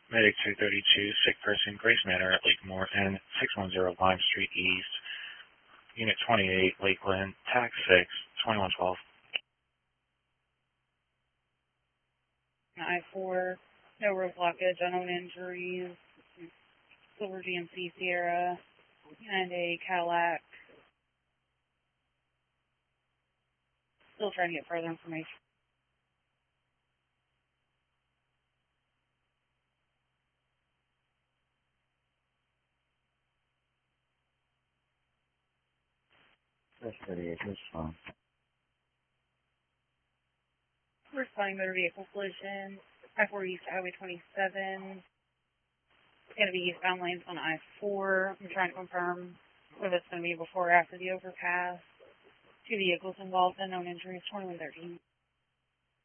Medic 232, sick person, Grace Manor at Lakemore and 610 Lime Street East. Unit 28, Lakeland, TAC 6, 2112. I-4, no road blockage, unknown injuries, Silver GMC Sierra, and a Cadillac. Still trying to get further information. That's 38, that's fine. Responding motor vehicle collision, I-4 East Highway 27. It's going to be eastbound lanes on I-4. I'm trying to confirm whether it's going to be before or after the overpass. 2 vehicles involved, unknown injuries, 2113.